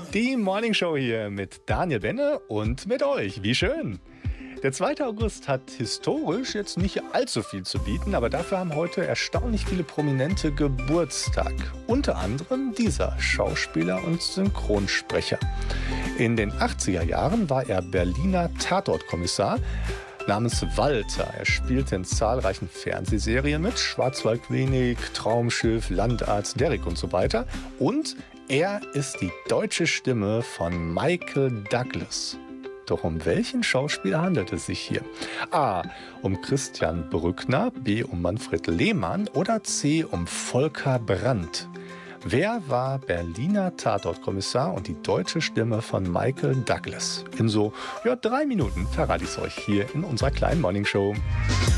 Die Morning Show hier mit Daniel Benne und mit euch. Wie schön! Der 2. August hat historisch jetzt nicht allzu viel zu bieten, aber dafür haben heute erstaunlich viele Prominente Geburtstag. Unter anderem dieser Schauspieler und Synchronsprecher. In den 80er Jahren war er Berliner Tatortkommissar namens Walter. Er spielte in zahlreichen Fernsehserien mit, Schwarzwaldklinik, Traumschiff, Landarzt, Derrick und so weiter. Und er ist die deutsche Stimme von Michael Douglas. Doch um welchen Schauspieler handelt es sich hier? A. um Christian Brückner, B. um Manfred Lehmann oder C. um Volker Brandt? Wer war Berliner Tatortkommissar und die deutsche Stimme von Michael Douglas? In so 3 Minuten verrate ich es euch hier in unserer kleinen Morningshow.